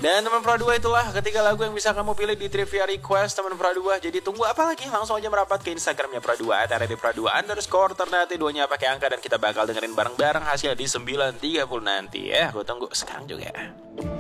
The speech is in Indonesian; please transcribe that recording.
Dan teman Pro 2 itulah ketiga lagu yang bisa kamu pilih di Trivia Request teman Pro 2. Jadi tunggu apa lagi? Langsung aja merapat ke Instagramnya Pro 2 @pro2_. Ternate 2-nya pakai angka dan kita bakal dengerin bareng-bareng hasilnya di 9.30 nanti ya. Aku tunggu sekarang juga.